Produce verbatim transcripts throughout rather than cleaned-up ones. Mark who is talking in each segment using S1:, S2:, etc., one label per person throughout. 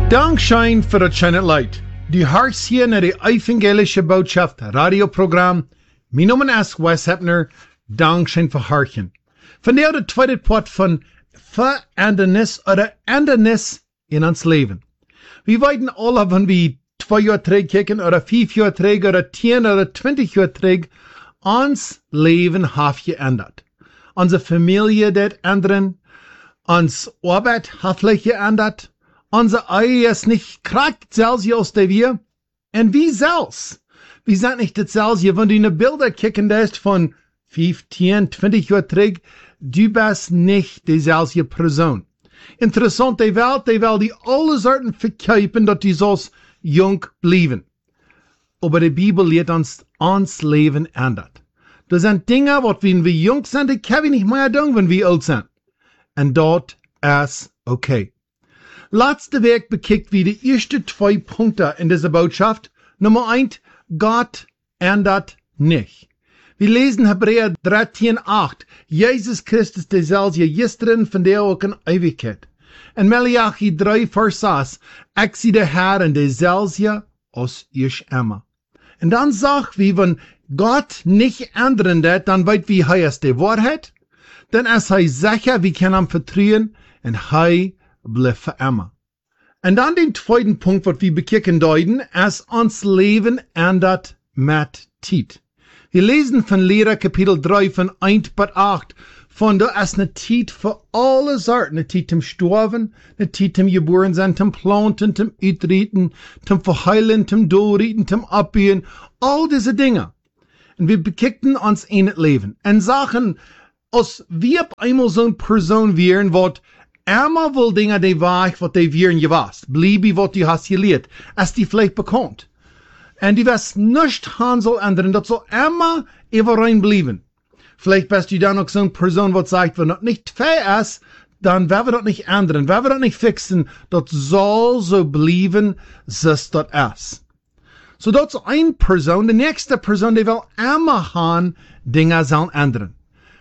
S1: Dankschein voor het schijne light. Die hart hier naar de evangelische boodschap radioprogram. Mijn naam is Wes Hepner. Dankschein voor hartjen. Vandaar de tweede part van verandernis oder andernis in ons leven. We weten alle van wie twee jaar terug kijken, oder vijf jaar terug, oder tien, oder twintig jaar terug, ons leven heeft geändert. Onze familie deed ändern, ons arbeid heeft geändert, onze Ehe ist nicht krakt zelfs als die wir, en wie zelfs. Wir sind nicht dasselbe, wenn du in die Bilder kicken lässt von fünfzehn, zwanzig Jahren terug, du bist nicht dieselbe Person. Interessant, die Welt, die will die alle Sorten verkaufen, dass die so jung bleiben. Aber die Bibel lehrt uns, uns Leben ändert. Das sind Dinge, was wenn wir jung sind, die können wir nicht mehr tun, wenn wir alt sind. Und dort ist okay. Letzte Woche bekickt wir die ersten zwei Punkte in dieser Botschaft. Nummer eins, Gott ändert nicht. Wir lesen Hebräer dreizehn acht. Jesus Christus derselbe gestern, von der auch in Ewigkeit. En Malachi drei Vers sechs. Ich zie der Herr en derselbe als ich immer. Und dann sagt wir, wenn Gott nicht ändern wird, dann weet wie hij ist die Wahrheit. Dann ist hij sicher, wir können ihm vertrauen und hij bleibt für immer. Und dann den zweiten Punkt, was wir bekicken deuten, ist uns Leben ändert mit Zeit. Wir lesen von Lehrer Kapitel drei von eins bis acht, von da ist eine Zeit für alle Sorten, eine Zeit zum Sterben, eine Zeit zum Geboren sein, zum Planten, zum Uitrieten, zum Verheilen, zum Dorrieten, zum Abbiehen, all diese Dinge. Und wir bekickten uns in das Leben und sagen, als wir auf einmal so eine Person wären, was einmal will Dinge, die wahr, was die wären gewasst, bleibe, was du hast gelehrt, als die vielleicht bekommt. Und die wirst nicht Hansel ändern, das soll immer überein bleiben. Vielleicht bist du dann auch so eine Person, die sagt, wenn das nicht fair ist, dann werden wir das nicht ändern, werden wir das nicht fixen, das soll so bleiben, wie es das ist. So, das ist eine Person, die nächste Person, die will immer haben, Dinge sollen ändern.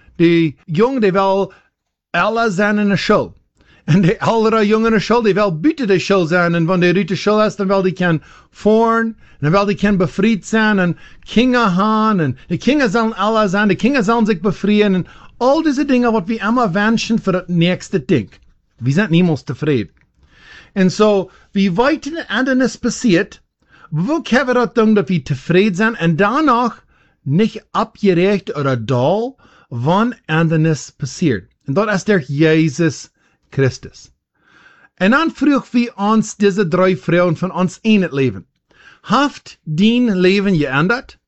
S1: Die Jungen, die will alle sein in der Schule. Und die ältere Jungen in der Schule, die will bitte der Schule sein. Und wenn die Rüte Schule ist, dann will die können fahren, dann will die können befreit sein, und Kinder haben, und die Kinder sollen alle sein, die Kinder sollen sich befreien, und all diese Dinge, was wir immer wünschen für das nächste Ding. Wir sind niemals zufrieden. Und so, wie weit in anderes passiert, wo können wir das tun, dass wir zufrieden sind, und danach nicht abgerecht oder doll, wann anderes passiert. Und das ist der Jesus Christus. Und dann frug wir uns diese drei Frauen von uns in het Leben. Haft dein Leben geändert?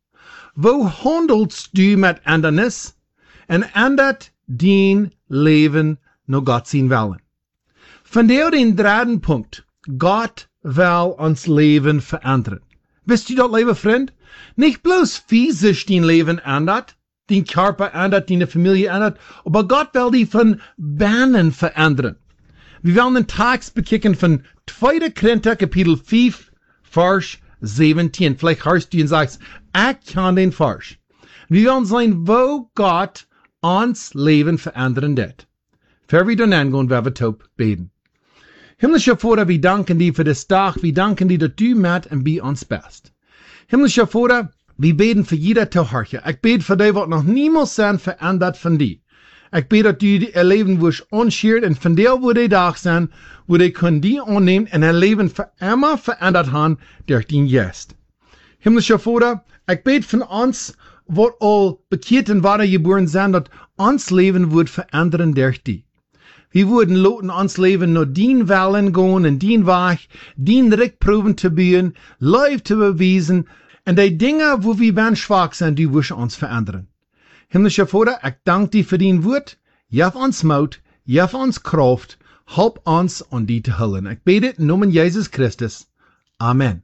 S1: Wo handelst du mit Ändernis? Und ändert dein Leben nach Gott sein Willen? Von der den dritten Punkt. Gott will uns Leben verändern. Wisst du das, liebe Freund? Nicht bloß physisch dein Leben ändert, dein Körper ändert, deine Familie ändert, aber Gott will die von Bahnen verändern. Wir wollen den Text bekicken von zweiter Korinther, Kapitel fünf, Vers siebzehn. Vielleicht hörst du und sagst, ich kann den Vers. Wir wollen sehen, wo Gott uns Leben verändern wird. Bevor wir dann angehen, werden wir taub beten. Himmlischer Vater, wir danken dir für das Tag, wir danken dir, dass du mit und bei uns bist. Himmlischer Vater, wir beten für jeder Tauharche. Ich bete für die, was noch niemals sind, verändert von dir. Ich bete, dass du ihr Leben wirst unschert und von der, wo die da sind, wo die können die annehmen und ihr Leben für immer verändert haben, durch den Geist. Himmlischer Vater, ich bete von uns, was all bekehrt und weitergeboren sind, dass uns Leben wird verändern durch die. Wir würden loten uns Leben nur den Wellen gehen und den Weg, den Rückproben zu bieten, live zu beweisen, und die Dinge, wo wir ben schwach sind, die wirst uns verändern. Himmlischer Vater, ich danke dir für dein Wort. Gib uns Mut, gib uns Kraft, help uns, um die zu hullen. Ich bete im Namen Jesus Christus. Amen.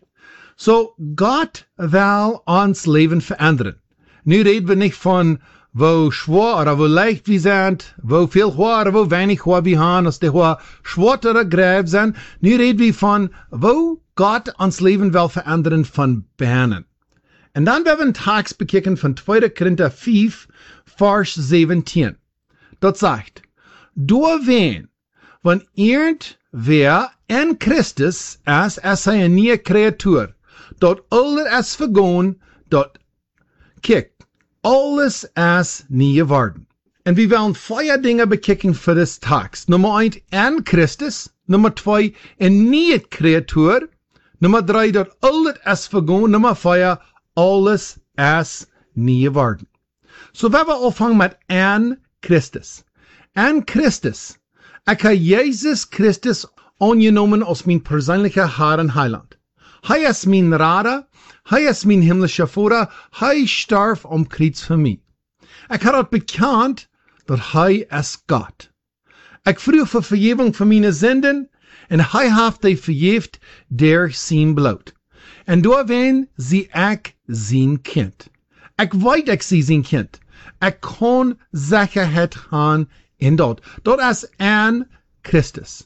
S1: So, Gott will uns Leben verändern. Nu reden wir nicht von, wo schwer oder wo leicht wir sind, wo viel Haar oder wo wenig Haar wir haben, als die Haar schwarz oder grau sind. Nu reden wir von, wo Gott uns Leben will verändern von Bahnen. Und dann werden wir einen Text bekicken von zweiter Korinther fünf, Vers siebzehn. Dort sagt, durch wen, wenn irgendwer en Christus as as hy 'n nieuwe creatuur, dat ouder as vergaan, dat kyk, alles as nie geworden. En we willen vier dingen bekijken voor this tekst. Nummer één, en Christus. Nummer twee, een nieuwe creatuur. Nummer drie, dat alles is vergaan. Nummer vier, alles is nie geworden. So we hebben opvangen met en Christus. En Christus. Ik heb Jezus Christus aangenomen als mijn persoonlijke Heer en Heiland. Hij is mijn Rader. Hij is mijn himmlische Vader. Hij starf om kruis voor mij. Ik had het bekend dat hij is God. Ik vroeg voor vergeving voor mijn zinden en hij heeft die vergeeft door zijn bloed. En doorheen zie ik zijn kind. Ik weet ik zie zijn kind. Ik kan zekerheid gaan in dat. Dat is aan Christus.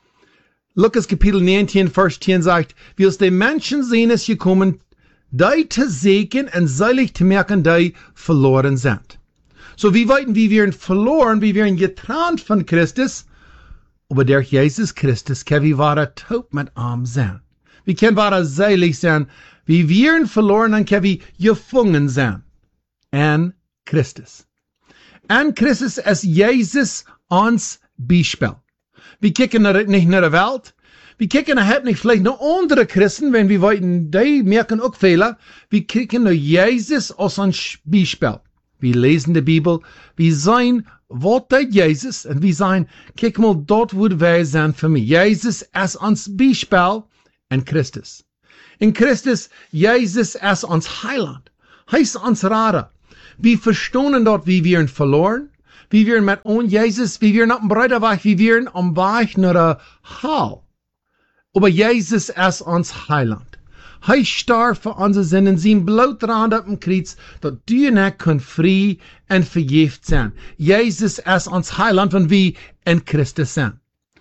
S1: Lukas Kapitel negentien, Vers tien sagt, wie aus den Menschen sehen ist gekommen, die zu segnen und selig zu merken, die verloren sind. So wie weiten, wie wir verloren, wie wir getrennt von Christus, aber durch Jesus Christus können wir wahre taub mit ihm sein. Wir können wahre selig sein, wie wir verloren, dann können wir gefangen sein. An Christus. An Christus ist Jesus uns Beispiel. Wir kicken nicht nach der Welt. Wir kicken halt nicht vielleicht nach andere Christen, wenn wir wollten, die merken auch Fehler. Wir kicken nach Jesus als uns Beispiel. Wir lesen die Bibel. Wir sehen, was tut Jesus? Und wir sagen, kick mal, dort würde wir sein für mich. Jesus ist uns Beispiel in Christus. In Christus, Jesus ist uns Heiland. Heißt uns Rader. Wir verstehen dort, wie wir verloren. Wie wir mit ohne Jesus, wie wir nach dem Breiterweg, wie wir am Weg nach der Hall. Aber Jesus ist uns Heiland. Hij starb für unsere Sünden, sein Blut rann auf dem Kreuz, dat du und ich können frei und vergeft sein. Jesus ist uns Heiland, wenn wir in Christus sind.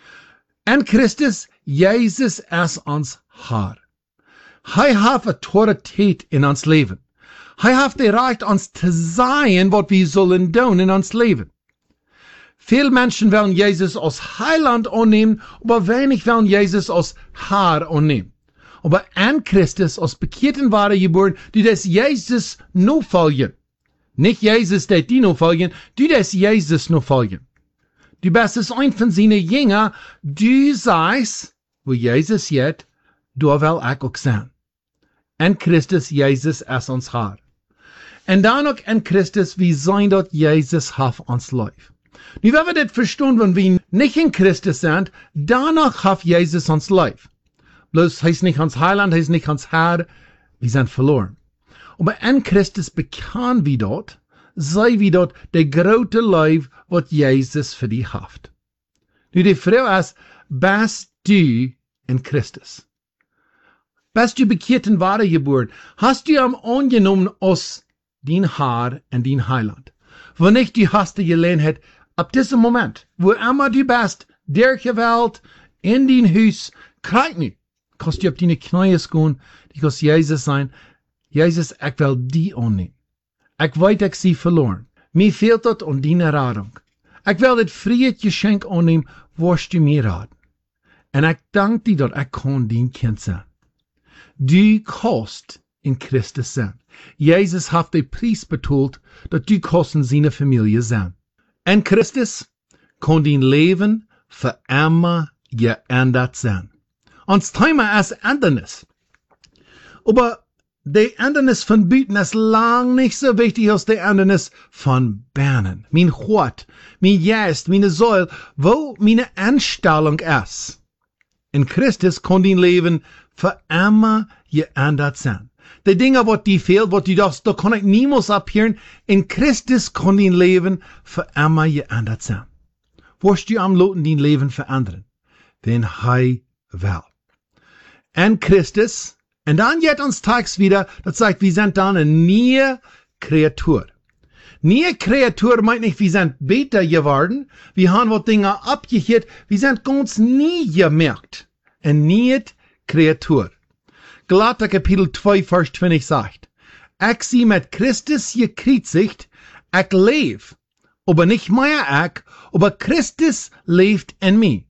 S1: In Christus, Jesus ist uns Herr. Hij hat Autorität in uns Leben. Hij hat die Recht, uns zu sagen, was wir sollen tun in uns Leben. Viele Menschen wollen Jesus als Heiland annehmen, aber wenig wollen Jesus als Herr annehmen. Aber an Christus als bekehrten wahre geboren, die das Jesus nur folgen. Nicht Jesus, der die nur folgen, die das Jesus nur folgen. Du bist es ein von seinen Jüngern, du sagst, wo Jesus jetzt, du will ich auch sein. An Christus, Jesus ist uns Herr. Und dann auch an Christus, wie sein dort Jesus hat uns lief. Nu, wenn wir das verstehen, wenn wir nicht in Christus sind, danach hat Jesus uns lief. Bloß heißt nicht uns Heiland, heißt nicht uns Herr, wir sind verloren. Aber in Christus bekannt wir dort, sei wie dort der große Life, was Jesus für dich hat. Nu, die Frage ist, bist du in Christus? Bist du bekehrt und wahre geboren? Hast du ihn angenommen als dein Herr und dein Heiland? Wenn nicht, du hast die Gelegenheit, ab diesem Moment, wo immer du bist, der Welt, in dein Haus, krieg nicht. Kannst du auf deine Knie gehen, die kannst Jesus sein. Jesus, ich will die annehmen. Ich weiß, ich sie verloren. Mir fehlt das an deine Radung. Ich will das freie Geschenk annehmen, was du mir raten. Und ich danke dir, dass ich kann dein Kind sein. Du kannst in Christus sein. Jesus hat den Preis betont, dass du kannst in seiner Familie sein. In Christus kann dein Leben für immer geändert sein. Ons Thema ist Ändernis. Aber die Ändernis von Büten ist lang nicht so wichtig als die Ändernis von Bernen. Mein Gott, mein Geist, meine Säule, wo meine Einstellung ist. In Christus kann dein Leben für immer geändert sein. Die Dinge, was dir fehlt, was du darfst, da kann ich niemals abhören. In Christus kann dein Leben für immer geändert sein. Wirst du am Loten dein Leben verändern? Wenn er will. In Christus, und dann jetzt uns tags wieder, das sagt, wir sind dann eine neue Kreatur. Neue Kreatur meint nicht, wir sind besser geworden, wir haben was Dinge abgehört, wir sind ganz nie gemerkt. Eine neue Kreatur. Galater Kapitel zwei, Vers zwanzig sagt, ich sie mit Christus gekreuzigt, ich lebe, aber nicht mehr ich, aber Christus lebt in mir.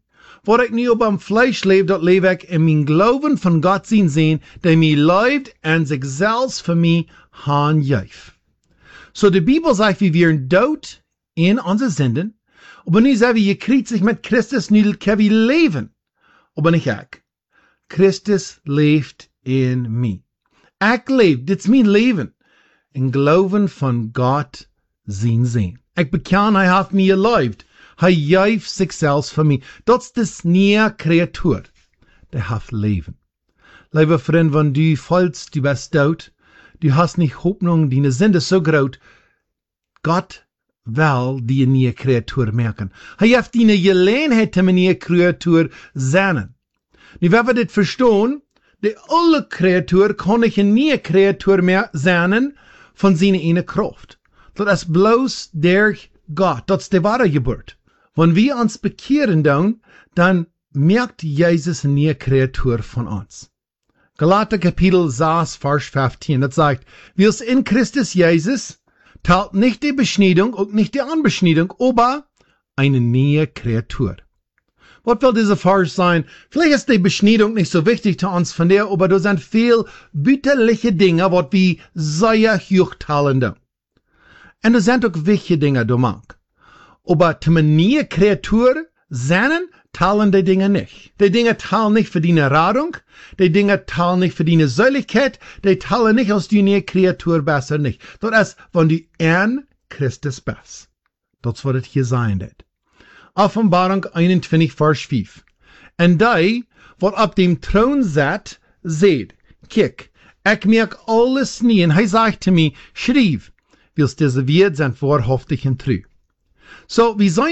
S1: Wat ik nu op am Fleisch leef, dat leef ik in mijn Glauben van Gott zien sehen, der mij leeft en zich zelfs voor mij haan juif. So de Bibel sagt, wie wir dood in onze zinden, aber nu sagt, wie je kriegt sich mit Christus, nu kan we leven. Aber nicht ik. Christus leeft in mij. Ik leef, dit is mijn leven. In Glauben van Gott zien sehen. Ik beken, hij heeft mij geleefd. Hij juift zichzelf voor mij. Dat is de nieuwe creatuur. Der heeft leven. Lieve vriend, wenn du vollst, du bist dood, du hast nicht Hoffnung, deine Sünde so groot, Gott will die nieuwe creatuur merken. Hij heeft die gelegenheid om een nieuwe creatuur zijn. Nu, wenn wir dit verstaan, de alle creatuur kan ik een nieuwe creatuur meer zijn van zijn ene kracht. Dat is bloos der Gott, dat is de wahre Geburt. Wenn wir uns bekehren doen, dann merkt Jesus eine neue Kreatur von uns. Galater Kapitel sechs, Vers fünfzehn, das sagt, wir sind in Christus Jesus, teilt nicht die Beschneidung und nicht die Anbeschneidung, aber eine neue Kreatur. Was will dieser Vers sein? Vielleicht ist die Beschneidung nicht so wichtig zu uns von der, aber da sind viel bütterliche Dinge, was wir sehr hochteilen da. Und da sind auch wichtige Dinge, da mag. Aber zu einer neuen Kreatur sein, teilen die Dinge nicht. Die Dinge teilen nicht für deine Radung, die Dinge teilen nicht für deine Säuligkeit, die teilen nicht aus deiner Kreatur besser nicht. Das ist, wenn du in Christus bist. Das wird es hier sein. Das. Offenbarung einundzwanzig, Vers fünf. Und die, was ab dem Thron sitzt, seht, kiek, ich merk alles nie, und er sagt zu mir, schrieb, willst diese Wert sind wahrhaftig und treu. So, wie sein